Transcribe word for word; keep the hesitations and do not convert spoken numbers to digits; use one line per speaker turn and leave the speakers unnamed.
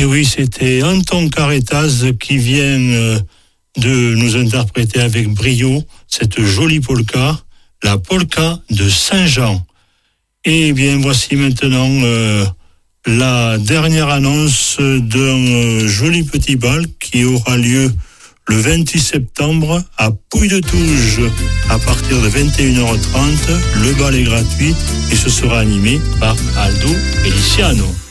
oui, c'était Anton Carretas qui vient euh, de nous interpréter avec brio cette jolie polka, la polka de Saint-Jean. Et bien, voici maintenant euh, la dernière annonce d'un euh, joli petit bal qui aura lieu le vingt-huit septembre à Pouille-de-Touge à partir de vingt et une heures trente. Le bal est gratuit et ce sera animé par Aldo Feliciano.